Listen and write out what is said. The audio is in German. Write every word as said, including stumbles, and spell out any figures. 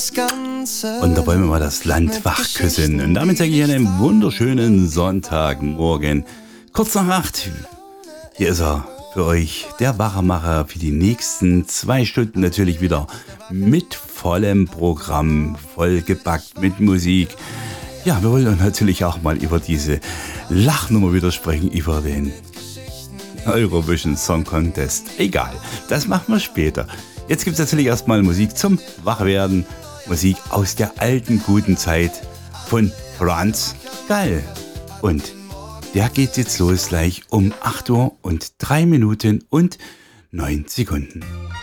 Und da wollen wir mal das Land wach küssen. Und damit sage ich einen wunderschönen Sonntagmorgen. Kurz nach acht. Hier ist er für euch, der Wachmacher, für die nächsten zwei Stunden natürlich wieder mit vollem Programm, vollgepackt mit Musik. Ja, wir wollen natürlich auch mal über diese Lachnummer wieder sprechen, über den Eurovision Song Contest. Egal, das machen wir später. Jetzt gibt es natürlich erstmal Musik zum Wachwerden. Musik aus der alten guten Zeit von Franz Gall. Und der geht jetzt los gleich um acht Uhr und drei Minuten und neun Sekunden.